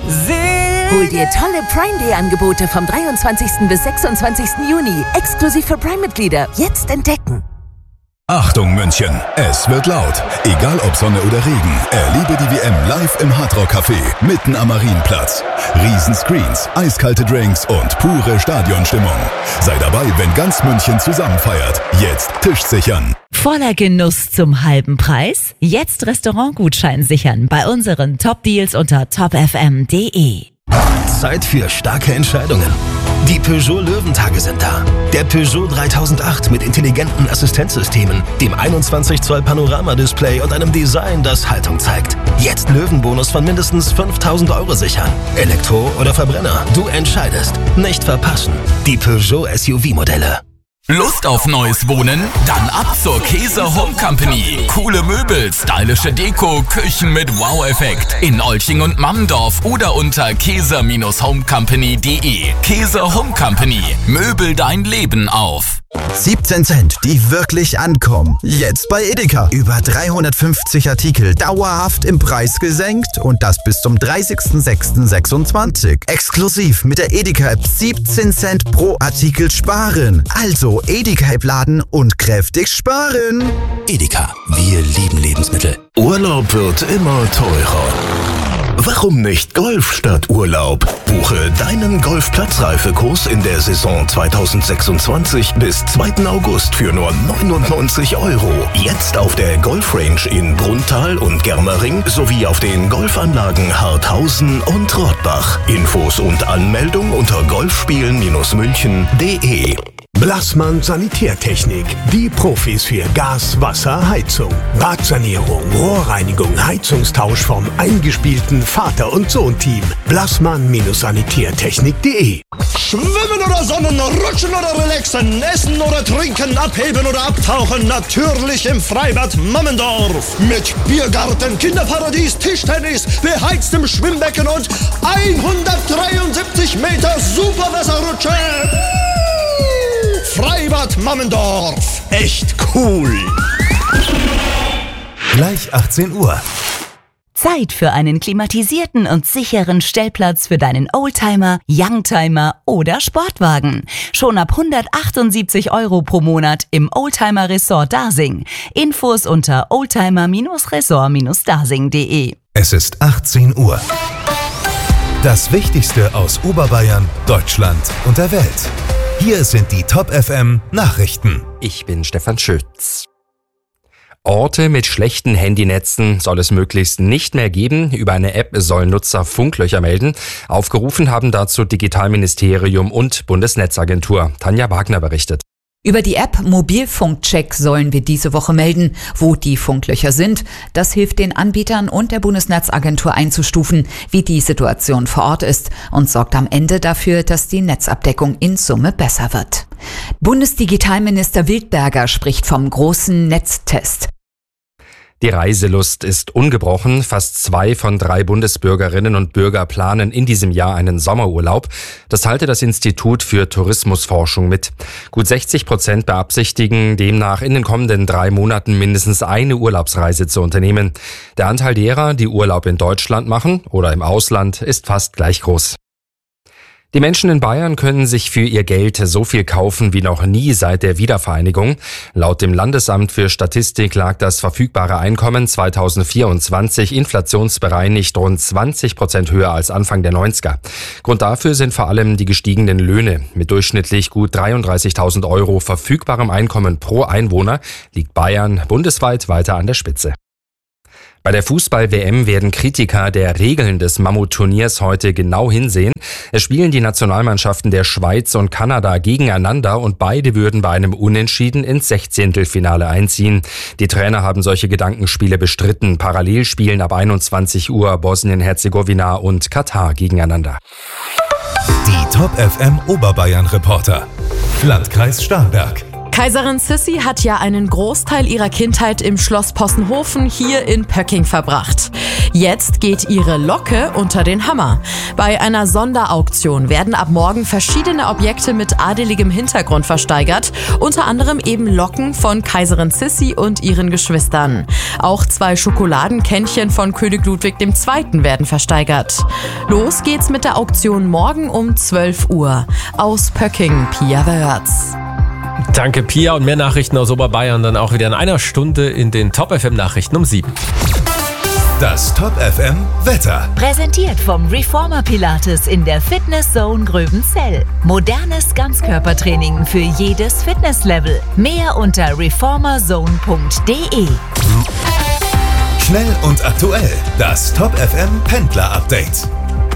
Hol dir tolle Prime Day Angebote vom 23. bis 26. Juni. Exklusiv für Prime-Mitglieder. Jetzt entdecken. Achtung München, es wird laut. Egal ob Sonne oder Regen, erlebe die WM live im Hard-Rock Café mitten am Marienplatz. Riesenscreens, eiskalte Drinks und pure Stadionstimmung. Sei dabei, wenn ganz München zusammen feiert. Jetzt Tisch sichern. Voller Genuss zum halben Preis? Jetzt Restaurantgutschein sichern bei unseren Top-Deals unter topfm.de. Zeit für starke Entscheidungen. Die Peugeot Löwentage sind da. Der Peugeot 3008 mit intelligenten Assistenzsystemen, dem 21 Zoll Panoramadisplay und einem Design, das Haltung zeigt. Jetzt Löwenbonus von mindestens 5.000 € sichern. Elektro oder Verbrenner, du entscheidest. Nicht verpassen. Die Peugeot SUV-Modelle. Lust auf neues Wohnen? Dann ab zur Käser Home Company. Coole Möbel, stylische Deko, Küchen mit Wow-Effekt. In Olching und Mammendorf oder unter käser-homecompany.de. Käser Home Company. Möbel dein Leben auf. 17 Cent, die wirklich ankommen. Jetzt bei Edeka. Über 350 Artikel dauerhaft im Preis gesenkt und das bis zum 30.06.26. Exklusiv mit der Edeka-App 17 Cent pro Artikel sparen. Also Edeka-App laden und kräftig sparen. Edeka, wir lieben Lebensmittel. Urlaub wird immer teurer. Warum nicht Golf statt Urlaub? Buche deinen Golfplatzreifekurs in der Saison 2026 bis 2. August für nur 99 €. Jetzt auf der Golfrange in Brunnthal und Germering sowie auf den Golfanlagen Harthausen und Rottbach. Infos und Anmeldung unter golfspielen-münchen.de. Blassmann Sanitärtechnik. Die Profis für Gas, Wasser, Heizung. Badsanierung, Rohrreinigung, Heizungstausch vom eingespielten Vater- und Sohn-Team. Blassmann-sanitärtechnik.de. Schwimmen oder sonnen, rutschen oder relaxen, essen oder trinken, abheben oder abtauchen. Natürlich im Freibad Mammendorf. Mit Biergarten, Kinderparadies, Tischtennis, beheiztem Schwimmbecken und 173 Meter Superwasserrutsche. Freibad Mammendorf. Echt cool. Gleich 18 Uhr. Zeit für einen klimatisierten und sicheren Stellplatz für deinen Oldtimer, Youngtimer oder Sportwagen. Schon ab 178 € pro Monat im Oldtimer Resort Dasing. Infos unter oldtimer-resort-dasing.de. Es ist 18 Uhr. Das Wichtigste aus Oberbayern, Deutschland und der Welt. Hier sind die Top FM Nachrichten. Ich bin Stefan Schütz. Orte mit schlechten Handynetzen soll es möglichst nicht mehr geben. Über eine App sollen Nutzer Funklöcher melden. Aufgerufen haben dazu Digitalministerium und Bundesnetzagentur. Tanja Wagner berichtet. Über die App Mobilfunkcheck sollen wir diese Woche melden, wo die Funklöcher sind. Das hilft den Anbietern und der Bundesnetzagentur einzustufen, wie die Situation vor Ort ist und sorgt am Ende dafür, dass die Netzabdeckung in Summe besser wird. Bundesdigitalminister Wildberger spricht vom großen Netztest. Die Reiselust ist ungebrochen. Fast 2 von 3 Bundesbürgerinnen und Bürger planen in diesem Jahr einen Sommerurlaub. Das teilte das Institut für Tourismusforschung mit. Gut 60% beabsichtigen demnach in den kommenden 3 Monaten mindestens eine Urlaubsreise zu unternehmen. Der Anteil derer, die Urlaub in Deutschland machen oder im Ausland, ist fast gleich groß. Die Menschen in Bayern können sich für ihr Geld so viel kaufen wie noch nie seit der Wiedervereinigung. Laut dem Landesamt für Statistik lag das verfügbare Einkommen 2024 inflationsbereinigt rund 20% höher als Anfang der 90er. Grund dafür sind vor allem die gestiegenen Löhne. Mit durchschnittlich gut 33.000 € verfügbarem Einkommen pro Einwohner liegt Bayern bundesweit weiter an der Spitze. Bei der Fußball-WM werden Kritiker der Regeln des Mammut-Turniers heute genau hinsehen. Es spielen die Nationalmannschaften der Schweiz und Kanada gegeneinander und beide würden bei einem Unentschieden ins 16. einziehen. Die Trainer haben solche Gedankenspiele bestritten. Parallel spielen ab 21 Uhr Bosnien-Herzegowina und Katar gegeneinander. Die Top FM Oberbayern Reporter. Landkreis Starnberg. Kaiserin Sissi hat ja einen Großteil ihrer Kindheit im Schloss Possenhofen hier in Pöcking verbracht. Jetzt geht ihre Locke unter den Hammer. Bei einer Sonderauktion werden ab morgen verschiedene Objekte mit adeligem Hintergrund versteigert, unter anderem eben Locken von Kaiserin Sissi und ihren Geschwistern. Auch 2 Schokoladenkännchen von König Ludwig II. Werden versteigert. Los geht's mit der Auktion morgen um 12 Uhr. Aus Pöcking, Pia Wörz. Danke, Pia. Und mehr Nachrichten aus Oberbayern dann auch wieder in einer Stunde in den Top FM Nachrichten um 7. Das Top FM Wetter. Präsentiert vom Reformer Pilates in der Fitness Zone Gröbenzell. Modernes Ganzkörpertraining für jedes Fitnesslevel. Mehr unter reformerzone.de. Schnell und aktuell. Das Top FM Pendler Update.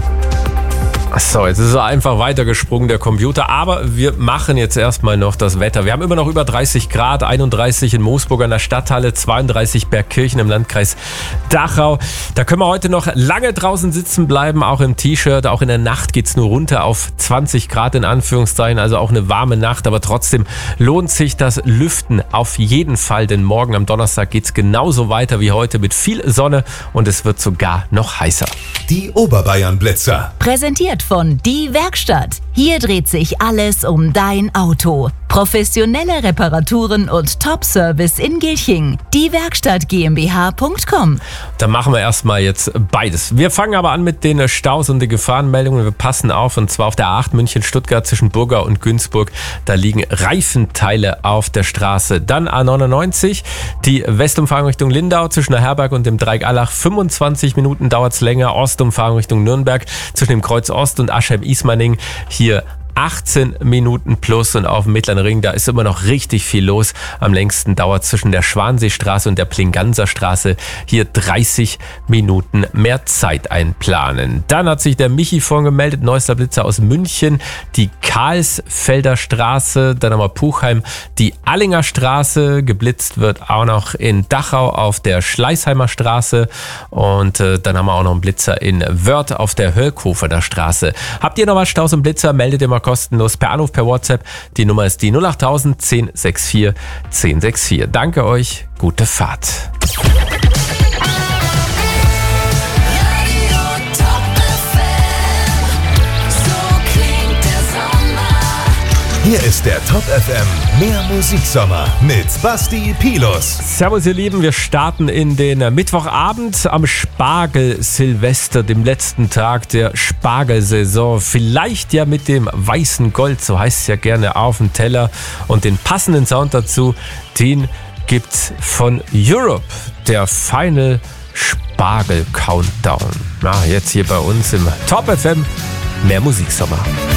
So, jetzt ist er einfach weitergesprungen, der Computer. Aber wir machen jetzt erstmal noch das Wetter. Wir haben immer noch über 30 Grad, 31 in Moosburg an der Stadthalle, 32 Bergkirchen im Landkreis Dachau. Da können wir heute noch lange draußen sitzen bleiben, auch im T-Shirt. Auch in der Nacht geht's nur runter auf 20 Grad in Anführungszeichen, also auch eine warme Nacht. Aber trotzdem lohnt sich das Lüften auf jeden Fall, denn morgen am Donnerstag geht's genauso weiter wie heute mit viel Sonne und es wird sogar noch heißer. Die Oberbayern-Blitzer. Präsentiert von Die Werkstatt. Hier dreht sich alles um dein Auto. Professionelle Reparaturen und Top-Service in Gilching. Diewerkstatt GmbH.com. Da machen wir erstmal jetzt beides. Wir fangen aber an mit den Staus und den Gefahrenmeldungen. Wir passen auf, und zwar auf der A8 München-Stuttgart zwischen Burgau und Günzburg. Da liegen Reifenteile auf der Straße. Dann A99, die Westumfahrung Richtung Lindau zwischen der Herberg und dem Dreieck Allach. 25 Minuten dauert es länger. Ostumfahrung Richtung Nürnberg zwischen dem Kreuz Ost und Aschheim-Ismaning. Hier 18 Minuten plus, und auf dem Mittleren Ring, da ist immer noch richtig viel los. Am längsten dauert zwischen der Schwanseestraße und der Plinganser Straße hier 30 Minuten mehr Zeit einplanen. Dann hat sich der Michi vorhin gemeldet, neuester Blitzer aus München, die Karlsfelder Straße, dann haben wir Puchheim, die Allinger Straße, geblitzt wird auch noch in Dachau auf der Schleißheimer Straße, und dann haben wir auch noch einen Blitzer in Wörth auf der Hölkhofener Straße. Habt ihr noch was Staus und Blitzer, meldet ihr mal kostenlos per Anruf, per WhatsApp. Die Nummer ist die 08000 1064 1064. Danke euch, gute Fahrt. Hier ist der Top FM Mehr Musiksommer mit Basti Pilus. Servus ihr Lieben, wir starten in den Mittwochabend am Spargel-Silvester, dem letzten Tag der Spargelsaison. Vielleicht ja mit dem weißen Gold, so heißt es ja gerne, auf dem Teller. Und den passenden Sound dazu, den gibt's von Europe, der Final Spargel Countdown. Na, jetzt hier bei uns im Top FM Mehr Musiksommer.